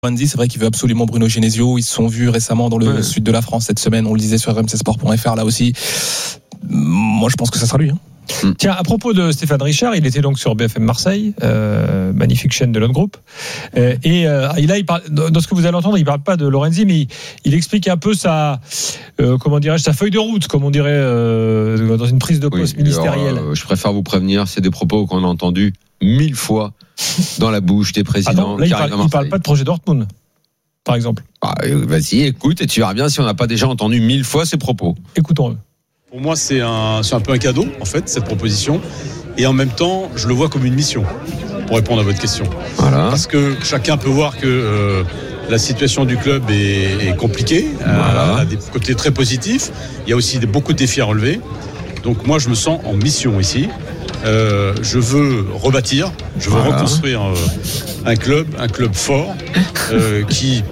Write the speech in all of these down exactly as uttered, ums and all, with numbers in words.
Lorenzi, c'est vrai qu'il veut absolument Bruno Genesio. Ils se sont vus récemment dans le ouais. sud de la France cette semaine. On le disait sur r m c sport point f r là aussi. Moi, je pense que ça sera lui. Hein. Mmh. Tiens, à propos de Stéphane Richard, il était donc sur B F M Marseille, euh, magnifique chaîne de notre groupe. Euh, et euh, là, il parle, dans ce que vous allez entendre, il parle pas de Lorenzi, mais il, il explique un peu sa, euh, comment dirais-je, sa feuille de route, comme on dirait euh, dans une prise de poste oui, ministérielle. Alors, euh, je préfère vous prévenir, c'est des propos qu'on a entendus mille fois dans la bouche des présidents. Ah non, là, il parle, il parle pas de projet Dortmund, par exemple. Ah, vas-y, écoute, et tu verras bien si on n'a pas déjà entendu mille fois ces propos. Écoutons-le. Pour moi, c'est un, c'est un peu un cadeau, en fait, cette proposition. Et en même temps, je le vois comme une mission, pour répondre à votre question. Voilà. Parce que chacun peut voir que euh, la situation du club est, est compliquée, voilà. a des côtés très positifs. Il y a aussi des, beaucoup de défis à relever. Donc moi, je me sens en mission ici. Euh, je veux rebâtir, je veux voilà. reconstruire euh, un club, un club fort, euh, qui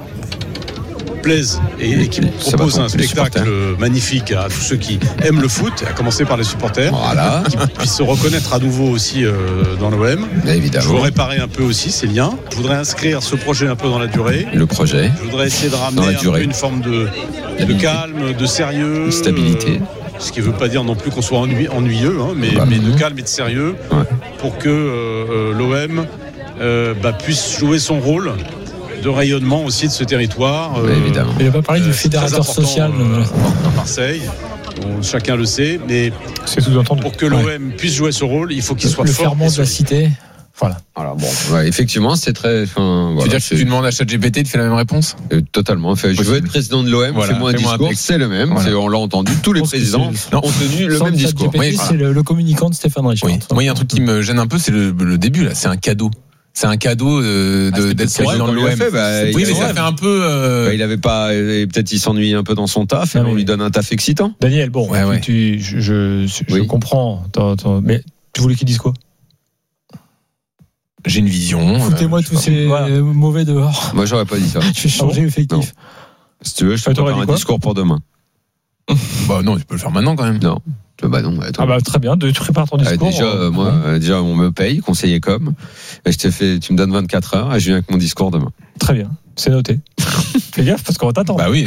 plaise et, et qui propose un spectacle magnifique à tous ceux qui aiment le foot, à commencer par les supporters, voilà. qui puissent se reconnaître à nouveau aussi euh, dans l'O M. Évidemment. Je veux réparer un peu aussi ces liens. Je voudrais inscrire ce projet un peu dans la durée. Le projet. Je voudrais essayer de ramener un peu une forme de, de calme, de sérieux, de stabilité. Euh, ce qui ne veut pas dire non plus qu'on soit ennui, ennuyeux, hein, mais, bah, mais de calme et de sérieux, ouais. pour que euh, l'O M euh, bah, puisse jouer son rôle de rayonnement aussi de ce territoire. Oui, euh, évidemment. Il n'a pas parlé euh, du fédérateur social euh, à Marseille. Bon, chacun le sait, mais c'est sous-entendu. Pour que l'O M ouais. puisse jouer ce rôle, il faut qu'il le, soit le fort. Le ferment de la cité. Voilà. Alors bon, ouais, effectivement, c'est très. Enfin, tu voilà, veux dire c'est... que tu demandes à ChatGPT, il te fait la même réponse euh, Totalement. Fait, je veux être président de l'O M, voilà, fais-moi un fais-moi discours, un c'est le même. Voilà. C'est, on l'a entendu, tous les présidents ont tenu le même discours. Oui, c'est le, le communicant de Stéphane Richard. Oui. Moi, il y a un truc qui me gêne un peu, c'est le, le début là. C'est un cadeau. C'est un cadeau de, de, ah, d'être président de l'O M. Fait, bah, oui, mais ça fait un peu. Euh... Bah, il avait pas. Peut-être il s'ennuie un peu dans son taf. Et on lui donne un taf excitant. Daniel, bon, ouais, ouais. Tu, je, je, je oui. comprends. T'as, t'as, mais tu voulais qu'il dise quoi? J'ai une vision. Foutez-moi euh, tous ces voilà. mauvais dehors. Moi, j'aurais pas dit ça. Je vais changer effectif. Non. Si tu veux, je te prépare un discours pour demain. Bah non, tu peux le faire maintenant quand même. Non. Bah non, attends. Ah bah très bien, tu prépares ton discours. Ah, déjà, euh, moi, euh, déjà, on me paye, conseiller com. Et je te fais, tu me donnes vingt-quatre heures et je viens avec mon discours demain. Très bien, c'est noté. Fais gaffe parce qu'on va t'attendre. Bah oui.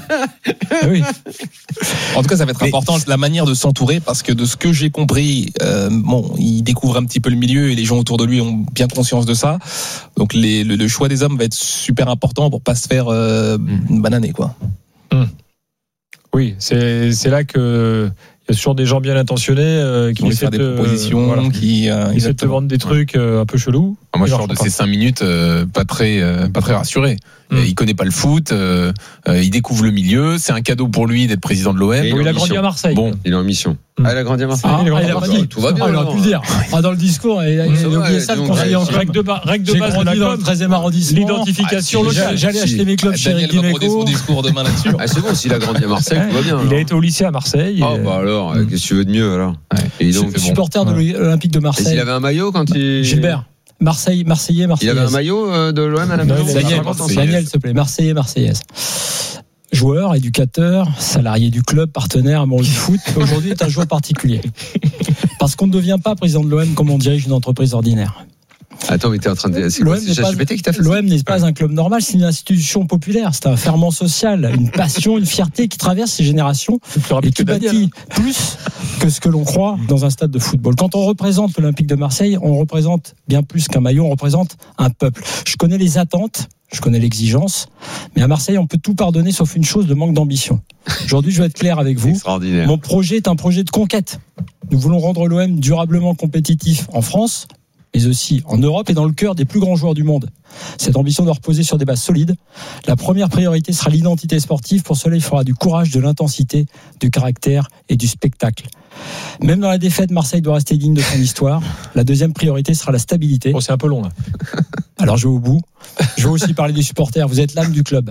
ah oui. En tout cas, ça va être Mais... important la manière de s'entourer parce que de ce que j'ai compris, euh, bon, il découvre un petit peu le milieu et les gens autour de lui ont bien conscience de ça. Donc les, le, le choix des hommes va être super important pour pas se faire euh, mmh. bananer quoi. Mmh. Oui, c'est c'est là que il y a toujours des gens bien intentionnés euh, qui vont faire des de, propositions, voilà, qui euh, ils essaient de te vendre des trucs euh, un peu chelous. Ah, moi, je sors de ces cinq minutes euh, pas très euh, pas très rassuré. Mmh. Il connaît pas le foot, euh, euh, il découvre le milieu. C'est un cadeau pour lui d'être président de l'O M. Et il a grandi à Marseille. Bon, il est en mission. Mmh. Ah, il a grandi à Marseille. Ah, il a grandi à Marseille. Tout va bien. Ah, il aurait pu le dire. Ah, dans le discours, il a oublié ça, le conseiller en règle de base. Règle de base de la com, treizième arrondissement. L'identification locale. J'allais acheter mes clubs chez Eric Dimeco. Daniel va son discours demain là-dessus. Ah, c'est bon, s'il a grandi à Marseille, tout va bien. Il a été au lycée à Marseille. Ah, bah alors, qu'est-ce que tu veux de mieux alors? Et donc, supporter de l'Olympique de Marseille. Et s'il avait un maillot quand il. Gilbert. Marseille, Marseillais, Marseillaise. Il avait un maillot euh, de l'O M à la maison. Daniel, Daniel, s'il te plaît. Marseillais, Marseillaise. Joueur, éducateur, salarié du club, partenaire, amoureux du foot. Aujourd'hui est un joueur particulier. Parce qu'on ne devient pas président de l'O M comme on dirige une entreprise ordinaire. Attends, mais t'es en train de. C'est quoi, c'est ChatGPT qui t'a fait ça ? L'O M n'est pas un club normal, c'est une institution populaire. C'est un ferment social, une passion, une fierté qui traverse les générations et qui bâtit plus que ce que l'on croit dans un stade de football. Quand on représente l'Olympique de Marseille, on représente bien plus qu'un maillot, on représente un peuple. Je connais les attentes, je connais l'exigence, mais à Marseille, on peut tout pardonner sauf une chose, le manque d'ambition. Aujourd'hui, je vais être clair avec vous. Extraordinaire. Mon projet est un projet de conquête. Nous voulons rendre l'O M durablement compétitif en France, mais aussi en Europe et dans le cœur des plus grands joueurs du monde. Cette ambition doit reposer sur des bases solides. La première priorité sera l'identité sportive. Pour cela, il faudra du courage, de l'intensité, du caractère et du spectacle. Même dans la défaite, Marseille doit rester digne de son histoire. La deuxième priorité sera la stabilité. Bon, c'est un peu long là. Alors je vais au bout. Je vais aussi parler des supporters. Vous êtes l'âme du club.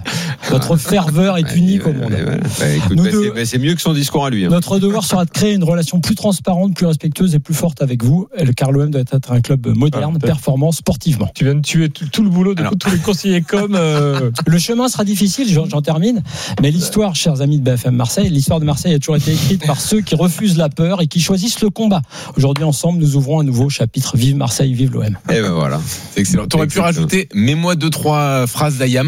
Votre ferveur est unique au monde. Bah, écoute, bah, deux, c'est, c'est mieux que son discours à lui. Hein. Notre devoir sera de créer une relation plus transparente, plus respectueuse et plus forte avec vous, car l'O M doit être un club moderne, ah, performant sportivement. Tu viens de tuer tout, tout le boulot de Alors, tous les conseillers comme. Euh... Le chemin sera difficile, j'en, j'en termine, mais l'histoire, chers amis de B F M Marseille, l'histoire de Marseille a toujours été écrite par ceux qui refusent la peur et qui choisissent le combat. Aujourd'hui, ensemble, nous ouvrons un nouveau chapitre. Vive Marseille, vive l'O M. Et ben voilà. C'est excellent. Tu aurais pu rajouter, mets-moi deux, trois phrases d'Ayam.